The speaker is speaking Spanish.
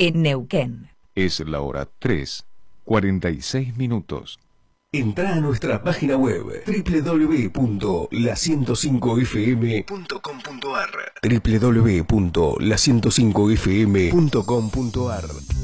en Neuquén. Es la hora 3:46. Entrá a nuestra página web www.la105fm.com.ar www.la105fm.com.ar